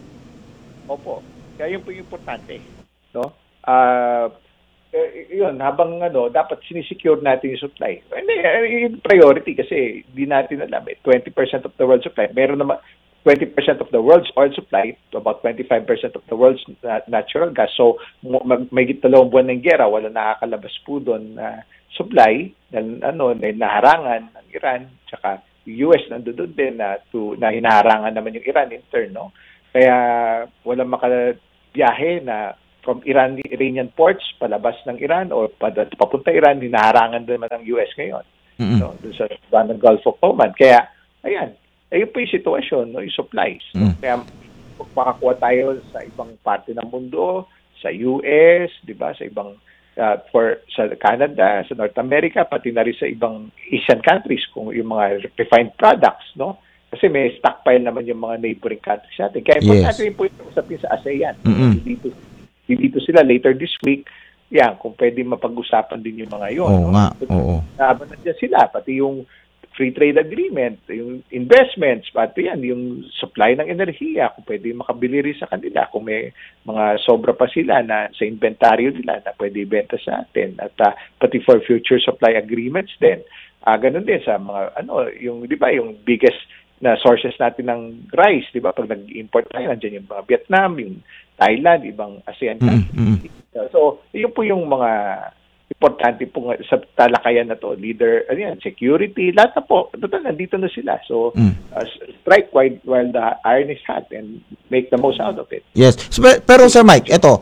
Opo. Kaya yun po yung importante. No? Ah, eh, yun, habang ano, dapat sinisecure natin yung supply. Hindi, eh, yung priority kasi di natin alam eh, twenty percent of the world supply. Meron naman twenty percent of the world's oil supply to about twenty-five percent of the world's na- natural gas. So, mo- mag- may dalawang buwan ng gera, wala nakakalabas po doon na supply dahil ano, na naharangan ng Iran, tsaka yung U S nandoon din na, to, na hinaharangan naman yung Iran in turn, no? Kaya walang makabiyahe na from Iran, Iranian ports, palabas ng Iran o pad- papunta Iran, hinaharangan naman ng U S ngayon. Mm-mm. No? Doon sa ng Gulf of Oman. Kaya, ayan, ayun po yung sitwasyon, no? Yung supplies. No? Kaya makakuha tayo sa ibang parte ng mundo, sa U S, di ba, sa ibang uh, for sa Canada, sa North America, pati na rin sa ibang Asian countries kung yung mga refined products, no? Kasi may stockpile naman yung mga neighboring countries natin. Kaya importante Yes. rin po yung usapin sa ASEAN. Mm-mm. Dito, dito sila later this week. Yan, kung pwede mapag-usapan din yung mga yun. Oo no? nga, oo. Laban nandiyan sila, pati yung free trade agreement, yung investments, pati yan, yung supply ng enerhiya, kung pwede makabili rin sa kanila, kung may mga sobra pa sila na sa inventaryo nila na pwede ibenta sa atin, at uh, pati for future supply agreements din. Uh, ganun din sa mga, ano, yung, di ba, yung biggest na sources natin ng rice, di ba, pag nag-import tayo, nandiyan yung mga Vietnam, yung Thailand, ibang ASEAN countries. So, yun po yung mga importante po nga sa talakayan na to, leader, ano yan, security, lahat na po, total, nandito na sila. So, uh, strike while, while the iron is hot and make the most out of it. Yes. So, pe- pero Sir Mike, eto,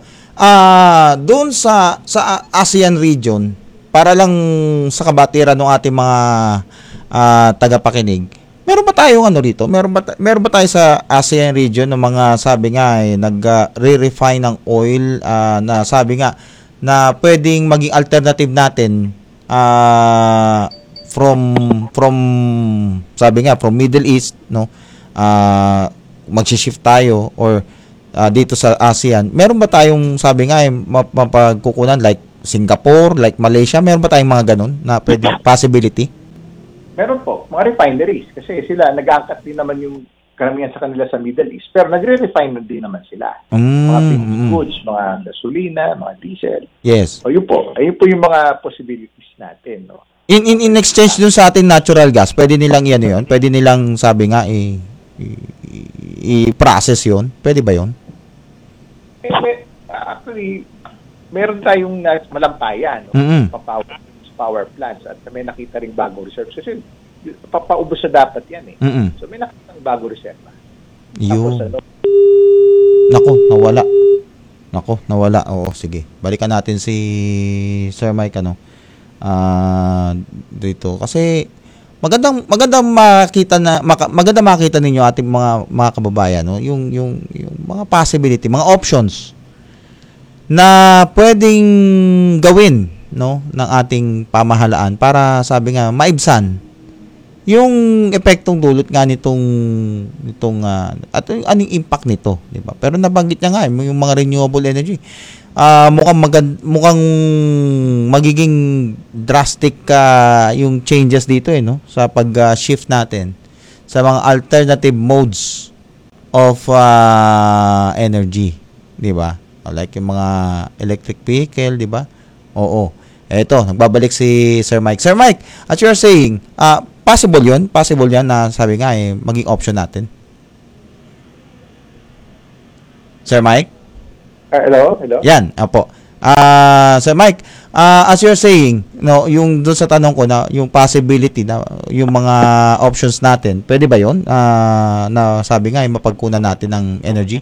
ah doon sa sa ASEAN region, para lang sa kabatiran ng ating mga ah, tagapakinig, meron ba tayong ano rito? Meron ba ta- meron ba tayo sa ASEAN region ng mga sabi nga ay nag-re-refine ng oil ah, na sabi nga na pwedeng maging alternative natin ah from from sabi nga from Middle East, no? Ah magsi-shift tayo or ah, dito sa ASEAN. Meron ba tayong sabi nga ay map- mapagkukunan like Singapore, like Malaysia? Meron ba tayong mga ganun na pwede possibility? Meron po, mga refineries, kasi sila nag-aangkat din naman yung karamihan sa kanila sa Middle East, pero nagre-refine din naman sila. Mm, Mga finished mm. goods, mga gasolina, mga diesel. Yes. O yun po, ayun po yung mga possibilities natin, no? In in in exchange dun sa atin natural gas, pwede nilang iyan 'yon. Pwede nilang sabi nga i i- i- i-process 'yon. Pwede ba 'yon? Eh, may- actually, meron tayong na- malampayan, no? Mm-mm. Papower, power plants, at may nakita ring bagong reserves. Kasi papaubos na dapat yan eh. Mm-mm. So may nakita ng bagong reserva. Yun. Tapos ano, Nako, nawala. Nako, nawala. Oo, sige. Balikan natin si Sir Mike ano. Ah, dito kasi magandang magandang makita na maka, maganda makita ninyo ating mga mga kababayan no, yung yung yung mga possibility, mga options na pwedeng gawin no ng ating pamahalaan para sabi nga maibsan yung epektong dulot nga nitong nitong uh, at anong impact nito, di ba? Pero nabanggit niya nga yung mga renewable energy. Ah, uh, mukhang magand- mukhang magiging drastic uh, yung changes dito eh no sa pag-shift uh, natin sa mga alternative modes of uh, energy, di ba? Like yung mga electric vehicle, di ba? Oo. Eto, nagbabalik si Sir Mike. Sir Mike, as you're saying, uh, possible yun? Possible yan na sabi nga eh, maging option natin? Sir Mike? uh, hello, hello. Yan, apo. Ah, Sir Mike, uh, as you're saying, no, yung doon sa tanong ko na yung possibility na yung mga options natin, pwede ba yun? Uh, na sabi nga, eh, mapagkunan natin ng energy?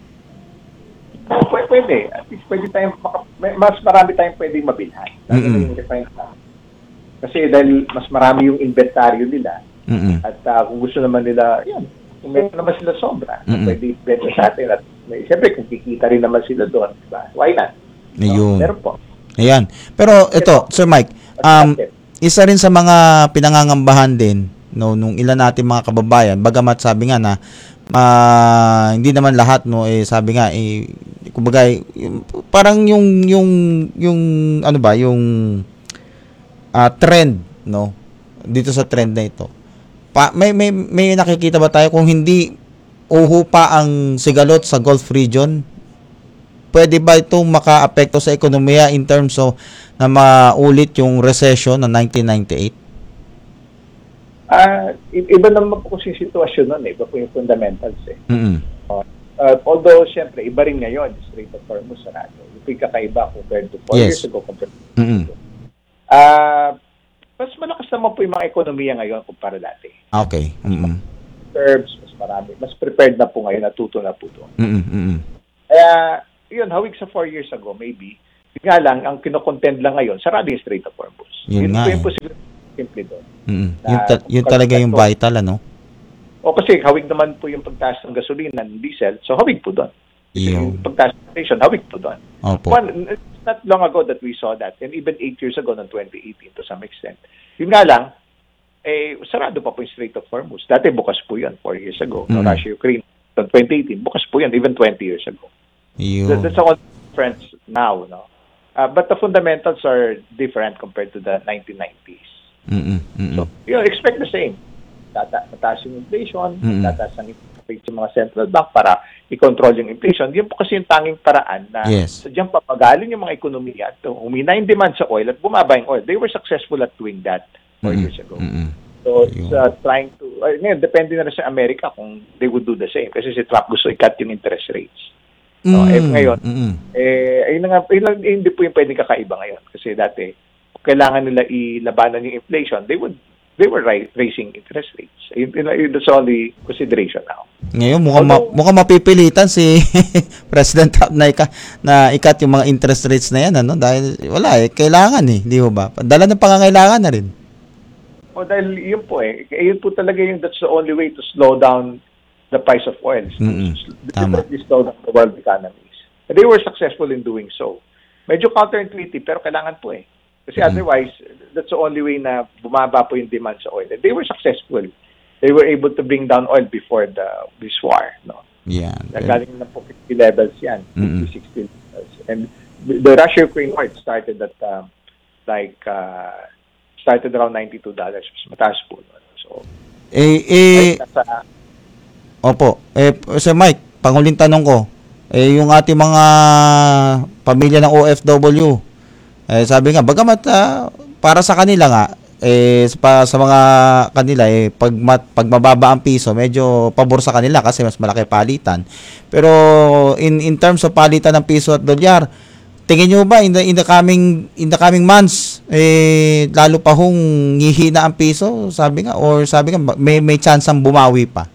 P- pwede. At least pwede tayong, maka- may- mas marami tayong pwedeng mabilhan. Lalo Mm-mm. na yung refined na. Kasi dahil mas marami yung inventaryo nila, Mm-mm. at uh, kung gusto naman nila, yan, kung meron naman sila sobra, Mm-mm. pwede ibenta sa atin. At may, siyempre, kung kikita rin naman sila doon, diba? Why not? Ayun. Meron po. Ayan. Pero ito, Sir Mike, um, isa rin sa mga pinangangambahan din no nung ilan natin mga kababayan, bagamat sabi nga na uh, hindi naman lahat no eh sabi nga eh kumbaga eh, parang yung yung yung ano ba, yung uh, trend, no? Dito sa trend na ito. Pa, may may may nakikita ba tayo kung hindi uho pa ang sigalot sa Gulf region? Pwede ba itong maka-apekto sa ekonomiya in terms of na maulit yung recession ng nineteen ninety-eight? Ah, uh, iba naman po kasi sitwasyon nun eh. Iba po yung fundamentals eh. Mm-hmm. Uh, uh, although, syempre, iba rin ngayon, Strait of Hormuz sarado. Yung kakaiba compared to four yes. years ago compared to mm-hmm. uh, mas malakas naman po yung mga ekonomiya ngayon kumpara dati. Okay. Mm-hmm. Terms, mas marami. Mas prepared na po ngayon, natuto na po doon. Mm-hmm. Kaya, yun, hawig sa four years ago, maybe, nga lang, ang kinocontend lang ngayon, sarado yung Strait of Hormuz. Yun, yun nga po yung eh. posibilidad simple doon. Mm-hmm. Yun, ta- yun talaga yung vital, ano? O kasi hawig naman po yung pagtaas ng gasolina ng diesel, so hawig po doon. Yung pagtaas ng inflation, hawig po doon. Opo. One, it's not long ago that we saw that, and even eight years ago, noong twenty eighteen to some extent. Yun nga lang, eh, sarado pa po yung Strait of Hormuz. Dati bukas po yun, four years ago. Mm-hmm. No, Russia-Ukraine, noong twenty eighteen, bukas po yun, even twenty years ago. That, that's all different now, no? Uh, but the fundamentals are different compared to the nineteen nineties. Mm-mm, mm-mm. So, you know, expect the same. Tata- mataas yung inflation, Mm-mm. tataas ang rate yung mga central bank para i-control yung inflation. Yan po kasi yung tanging paraan na yes. sadyang papagalin yung mga ekonomiya at umina yung demand sa oil at bumaba yung oil. They were successful at doing that four Mm-mm. years ago. Mm-mm. So, it's uh, trying to, uh, ngayon, depende na rin sa Amerika kung they would do the same. Kasi si Trump gusto i-cut yung interest rates. So, mm-hmm. eh, ngayon, mm-hmm. eh, ayun na nga, ayun lang, eh, hindi po yung pwedeng kakaiba ngayon. Kasi dati, kailangan nila ilabanan yung inflation, they would they were right, raising interest rates. That's only consideration now. Ngayon, mukhang, Although, ma- mukhang mapipilitan si President Trump na, ika- na ikat yung mga interest rates na yan. Ano? Dahil wala eh, kailangan eh. Di ba? Dala ng pangangailangan na rin. O dahil yun po eh. Yun po talaga yung that's the only way to slow down the price of oil. Mm-hmm. Tama. To slow down the world economies. And they were successful in doing so. Medyo counterintuitive pero kailangan po eh. Kasi mm-hmm. otherwise, that's the only way na bumaba po yung demand sa oil. And they were successful. They were able to bring down oil before the this war. No? Yeah. Nagaling na po fifty levels yan. Mm-hmm. fifty, sixty levels. And the Russia-Ukraine war started at um, like, uh, started around ninety-two dollars. Mas mataas po. No? So, eh, eh, nasa, opo. Eh, Sir Mike, panguling tanong ko, eh, yung ating mga pamilya ng O F W, eh, sabi nga, bagamat uh, para sa kanila nga, eh, pa, sa mga kanila, eh, pag, mat, pag mababa ang piso, medyo pabor sa kanila kasi mas malaki palitan. Pero in in terms of palitan ng piso at dolyar, tingin nyo ba in the, in the coming in the coming months, eh, lalo pa hong hihina ang piso, sabi nga, or sabi nga, may, may chance ang bumawi pa?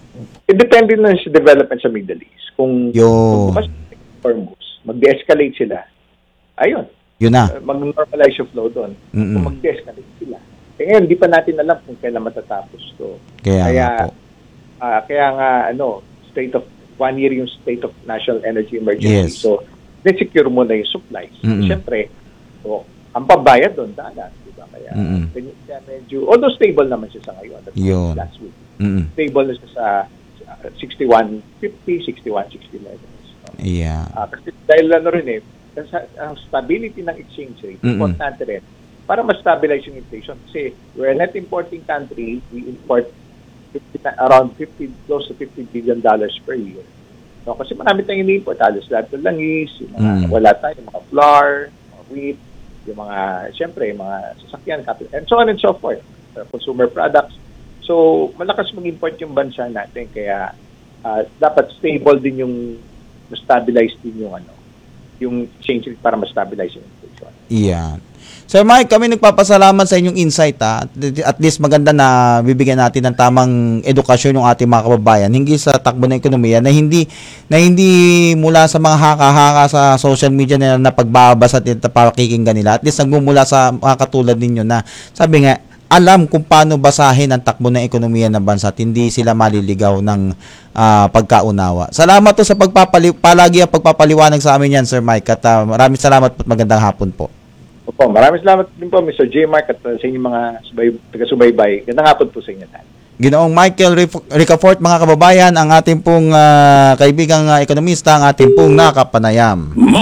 It depende na sa development sa Middle East. Kung, Yo. kung bukas mag-de-escalate sila, ayun. Yun na. Uh, mag-normalize yung flow doon. Mm-mm. Kung mag-de-escalate sila. Eh ngayon, di pa natin alam kung kailan matatapos to. Kaya, kaya, nga po. Uh, kaya nga, ano, state of, one year yung state of national energy emergency. Yes. So, na-secure mo na yung supplies. Mm-mm. Siyempre, so, ang pabayad doon, dalas. Diba? Kaya, Mm-mm. kaya medyo, although stable naman siya sa ngayon. That's Yun. last week. Mm-mm. Stable na siya sa uh, sixty-one fifty, sixty-one sixty levels. So, yeah. uh, kasi dahil ano rin eh, ang stability ng exchange rate, Mm-mm. importante rin para ma-stabilize yung inflation. Kasi we're a net importing country, we import fifty, around fifty, close to fifty billion dollars per year. So, kasi marami tayong ini-import, halos lahat ng langis, yung mga, Mm. wala tayo, yung mga flour, mga wheat, yung mga, syempre, yung mga sasakyan, capital, and so on and so forth, uh, consumer products. So, malakas mag-import yung bansa natin, kaya uh, dapat stable din yung, stabilize din yung ano, yung exchange rate para ma-stabilize yung inflation. Iyan. Sir Mike, kami nagpapasalamat sa inyong insight ha. At least maganda na bibigyan natin ng tamang edukasyon yung ating mga kababayan hinggil sa takbo ng ekonomiya na hindi na hindi mula sa mga haka-haka sa social media na napagbabasa at napakikinggan nila. At least nagmumula sa mga katulad ninyo na sabi nga, alam kung paano basahin ang takbo ng ekonomiya ng bansa at hindi sila maliligaw ng uh, pagkaunawa. Salamat to sa pagpapali palagi ang pagpapaliwanag sa amin yan, Sir Mike. At uh, maraming salamat at magandang hapon po. Opo, maraming salamat din po, Mister J. Mark, at uh, sa inyong mga subay, taga-subaybay. Gandang hapon po sa inyo tayo. Ginoong Michael Ricafort, mga kababayan, ang ating pong uh, kaibigang uh, ekonomista, ang ating pong nakapanayam. Mark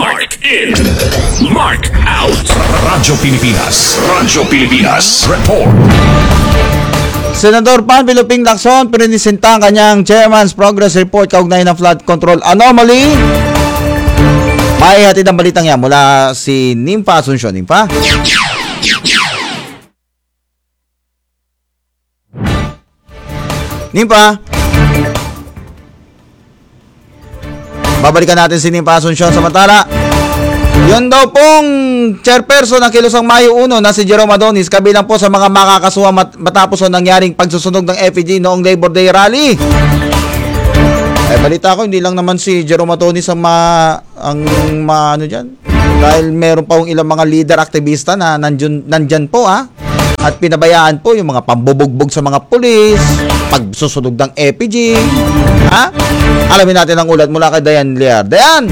in, mark out. Radyo Pilipinas. Radyo Pilipinas. Report. Senador Panfilo Ping Lacson pinisinta ang kanyang Chairman's Progress Report kaugnay ng flood control anomaly. May hatid ang balitang yan mula si Nimpa Asuncion. Nimpa? Nimpa? Babalikan natin si Nimpa Asuncion. Samantala, yun daw pong chairperson ng Kilusang Mayo uno na si Jerome Adonis kabilang po sa mga makakasuha mat- matapos ang nangyaring pagsusunog ng F E G noong Labor Day Rally. Eh, balita ko, hindi lang naman si Jerome Adonis ang ma... ang ma... ano dyan? Dahil meron pa yung ilang mga leader aktivista na nandyan, nandyan po, ha? At pinabayaan po yung mga pambubugbog sa mga pulis, pagsusunog ng F E G, ha? Alamin natin ang ulat mula kay Dayan Liar. Dayan!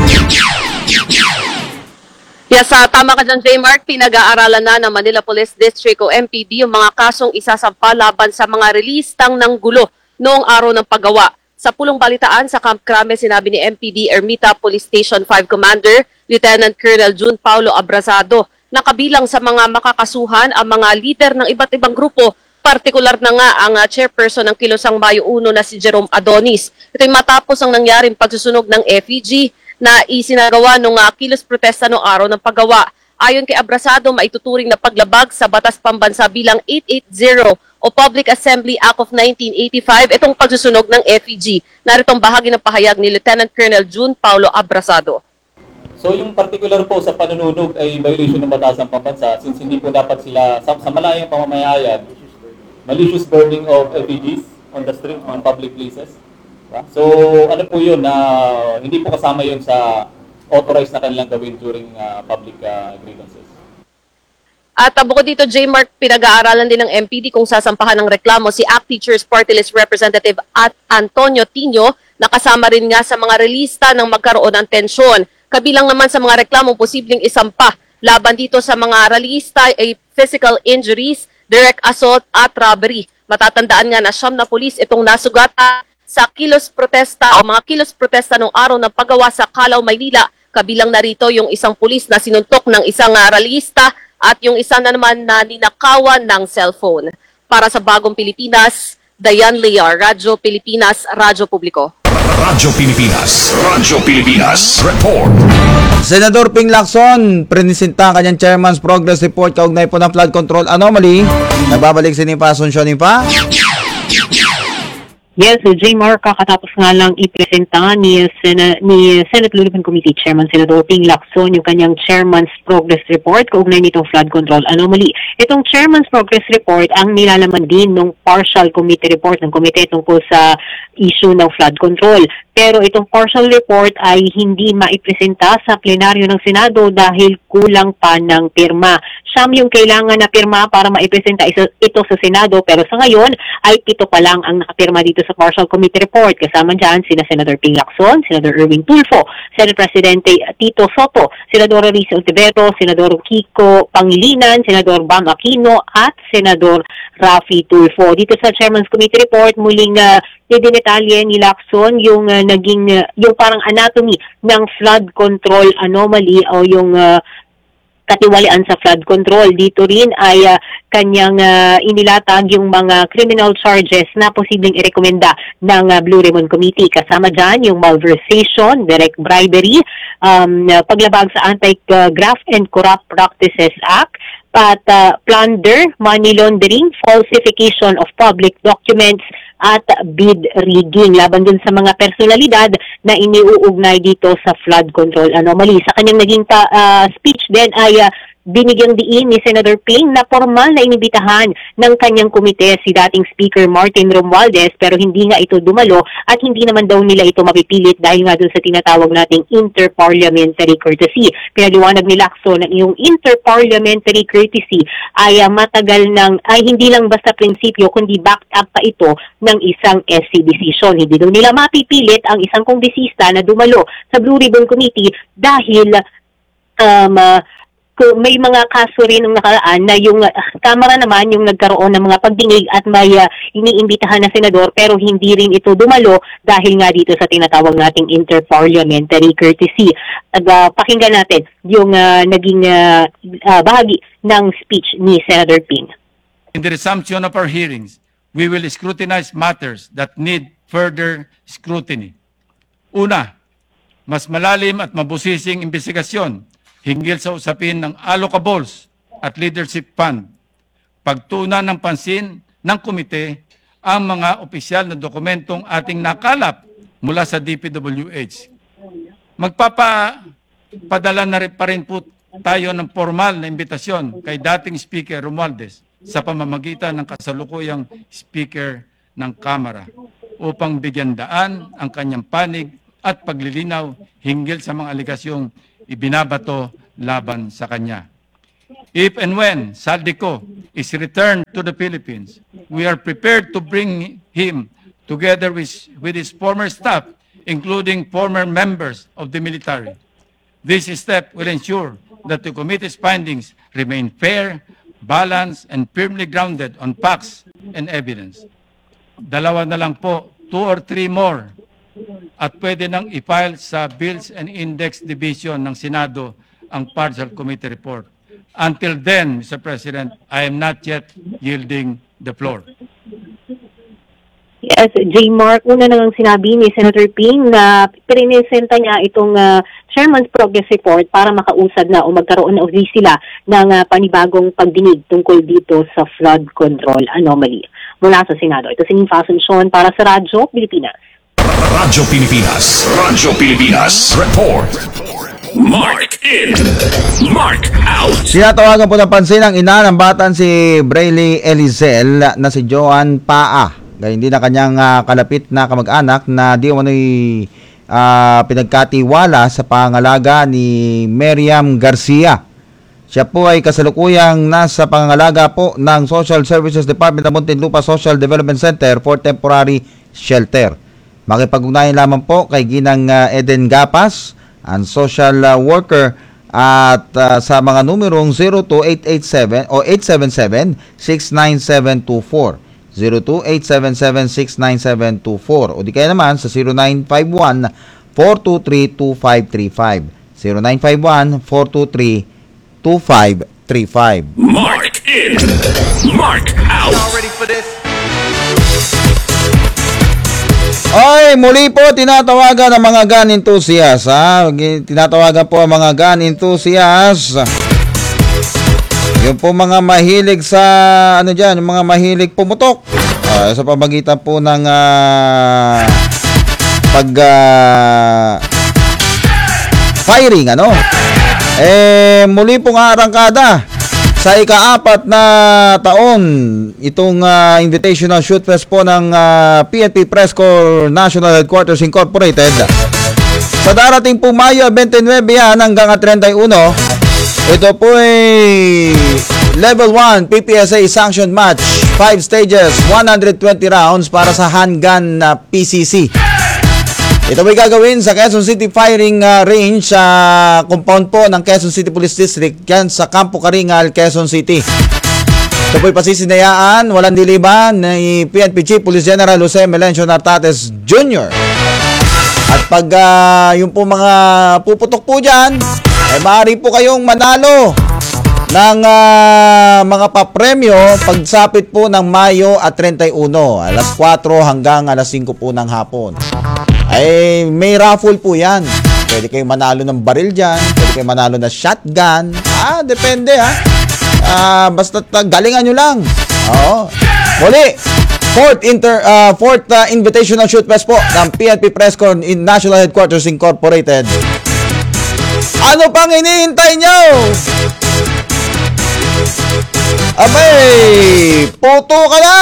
Yes, uh, tama ka dyan, J. Mark. Pinag-aaralan na ng Manila Police District o M P D yung mga kasong isasampa laban sa mga relistang ng gulo noong araw ng paggawa. Sa pulong balitaan sa Camp Crame, sinabi ni M P D Ermita Police Station five Commander Lieutenant Colonel June Paulo Abrazado na kabilang sa mga makakasuhan ang mga leader ng iba't ibang grupo, partikular na nga ang uh, chairperson ng Kilusang Mayo uno na si Jerome Adonis. Ito'y matapos ang nangyaring pagsusunog ng F E G na isinagawa nung uh, kilos protesta noong araw ng paggawa. Ayon kay Abrazado, maituturing na paglabag sa Batas Pambansa bilang eight eighty o Public Assembly Act of nineteen eighty-five itong pagsusunog ng F E G. Naritong bahagi ng pahayag ni Lieutenant Colonel June Paulo Abrazado. So yung particular po sa panununog ay violation ng Batas ng Pambansa since hindi po dapat sila sa, sa malayang pamamayayan, malicious burning of F E Gs on the street, on public places. So, ano po yun, na uh, hindi po kasama yun sa authorized na kanilang gawin during uh, public uh, grievances. At uh, bukod dito, J. Mark, pinag-aaralan din ng M P D kung sasampahan ng reklamo si A C T Teachers Party List Representative at Antonio Tino, na kasama rin nga sa mga relista ng magkaroon ng tensyon. Kabilang naman sa mga reklamo posibleng isampa laban dito sa mga relista ay physical injuries, direct assault at robbery. Matatandaan nga na siyam na pulis itong nasugata sa kilos protesta o mga kilos protesta noong araw ng paggawa sa Calao, Maynila. Kabilang narito yung isang pulis na sinuntok ng isang uh, rallyista at yung isa na naman na ninakawan ng cellphone. Para sa Bagong Pilipinas, Dayan Liar, Radyo Pilipinas, Radyo Publiko. Radyo Pilipinas, Radyo Pilipinas, Report. Senador Ping Lacson prinisinta ang kanyang Chairman's Progress Report kaugnay po ng flood control anomaly. Nagbabalik si Nimpa Asuncion. Nimpa? Yes, so J. Mark, kakatapos nga lang ipresenta ni, Sen- ni Senate Luluban Committee Chairman Senador Ping Lacson yung kanyang Chairman's Progress Report kaugnay nitong flood control anomaly. Itong Chairman's Progress Report ang nilalaman din ng partial committee report ng komite tungkol sa issue ng flood control. Pero itong partial report ay hindi maipresenta sa plenaryo ng Senado dahil kulang pa ng pirma. Siyam yung kailangan na pirma para maipresenta ito sa Senado, pero sa ngayon ay pito pa lang ang nakapirma dito sa partial committee report. Kasama dyan sina Senator Ping Lacson, Senator Erwin Tulfo, Senate Presidente Tito Soto, Senador Risa Ontiveros, Senador Kiko Pangilinan, Senador Bam Aquino at Senador Rafi Tulfo. Dito sa Chairman's Committee Report, muling uh, dinetalye ni Lacson yung uh, naging uh, yung parang anatomy ng flood control anomaly o yung uh, katiwalian sa flood control. Dito rin ay uh, kanyang uh, inilatag yung mga criminal charges na posibleng irekomenda ng uh, Blue Ribbon Committee. Kasama dyan yung malversation, direct bribery, um, uh, paglabag sa Anti-Graft and Corrupt Practices Act, at uh, plunder, money laundering, falsification of public documents, at bid rigging laban dun sa mga personalidad na iniuugnay dito sa flood control anomaly. Sa kanyang naging ta, uh, speech din ay uh, binigyang diin ni Senator Ping na formal na inibitahan ng kanyang komite si dating Speaker Martin Romualdez, pero hindi nga ito dumalo at hindi naman daw nila ito mapipilit dahil nga dun sa tinatawag nating interparliamentary courtesy. Pinaliwanag ni Lacson na yung interparliamentary courtesy ay uh, matagal ng, ay hindi lang basta prinsipyo kundi backed up pa ito ng isang S C decision. Hindi daw nila mapipilit ang isang kongresista na dumalo sa Blue Ribbon Committee dahil um, uh, Kung may mga kaso rin nung nakaraan na yung uh, Kamara naman yung nagkaroon ng mga pagdinig at may uh, iniimbitahan na senador pero hindi rin ito dumalo dahil nga dito sa tinatawag nating interparliamentary courtesy. At uh, pakinggan natin yung uh, naging uh, uh, bahagi ng speech ni Senator Ping. In the resumption of our hearings, we will scrutinize matters that need further scrutiny. Una, mas malalim at mabusising investigasyon hinggil sa usapin ng allocables at leadership fund. Pagtuunan ng pansin ng komite ang mga opisyal na dokumentong ating nakalap mula sa D P W H. Magpapadala na rin pa rin po tayo ng formal na imbitasyon kay dating Speaker Romualdez sa pamamagitan ng kasalukuyang Speaker ng Kamara upang bigyan daan ang kanyang panig at paglilinaw hinggil sa mga aligasyong ibinabato laban sa kanya. If and when Saldico is returned to the Philippines, we are prepared to bring him together with, with his former staff, including former members of the military. This step will ensure that the committee's findings remain fair, balanced, and firmly grounded on facts and evidence. Dalawa na lang po, two or three more, at pwede nang i-file sa Bills and Index Division ng Senado ang partial committee report. Until then, Mister President, I am not yet yielding the floor. Yes, J. Mark, una nang sinabi ni Senator Ping na pinipresenta niya itong uh, Chairman's Progress Report para makausad na o magkaroon na uli sila ng uh, panibagong pagdinig tungkol dito sa flood control anomaly. Mula sa Senado, ito si Ninfa Asuncion para sa Radyo Pilipinas. Radyo Pilipinas. Radyo Pilipinas. Report. Mark in. Mark out. Sinatawagan po ng pansin ang ina ng batang si Brayley Elizel na si Joan Paa. Gayun din na kanyang uh, kalapit na kamag-anak na di umano'y uh, pinagkatiwala sa pangalaga ni Miriam Garcia. Siya po ay kasalukuyang nasa pangalaga po ng Social Services Department ng Muntinlupa Social Development Center for Temporary Shelter. Makipag-ugnayan lamang po kay Ginang uh, Eden Gapas, ang social uh, worker, at uh, sa mga numerong zero two eight eight seven o eight seven seven six nine seven two four, zero two eight seven seven six nine seven two four, o di kaya naman sa zero nine five one four two three two five three five, zero nine five one four two three two five three five. Mark in. Mark out. Y'all ready for this? Oy, muli po tinatawagan ang mga gun enthusiasts, ha? Tinatawagan po ang mga gun enthusiasts. Yung po mga mahilig sa ano diyan, yung mga mahilig pumutok. Uh, sa pamagitan po ng uh, pag uh, firing, ano? Eh muli pong arangkada sa ika-apat na taon itong uh, invitational shoot fest po ng uh, P N P Press Corps National Headquarters Incorporated. Sa darating po Mayo twenty-nine yan hanggang thirty-one, ito po ay Level one P P S A sanctioned match, five stages, one hundred twenty rounds para sa handgun na uh, P C C. Ito ay gagawin sa Quezon City Firing uh, Range sa uh, compound po ng Quezon City Police District, yan sa Campo Karingal, Quezon City. Ito po'y pasisinayaan, walang diliban ni P N P Chief Police General Jose Melencio Nartates Junior At pag uh, yung po mga puputok po dyan, ay maaari po kayong manalo ng uh, mga papremyo pagsapit po ng Mayo at thirty-one, alas kwatro hanggang alas singko po ng hapon. Ay may raffle po yan. Pwede kayong manalo ng baril dyan, pwede kayong manalo ng shotgun. Ah, depende ha. Ah, basta uh, galingan nyo lang. Oo. Muli, fourth inter uh, fourth uh, invitational shoot fest po ng P N P Press Corps in National Headquarters Incorporated. Ano pang hinihintay nyo? Abay, puto ka na!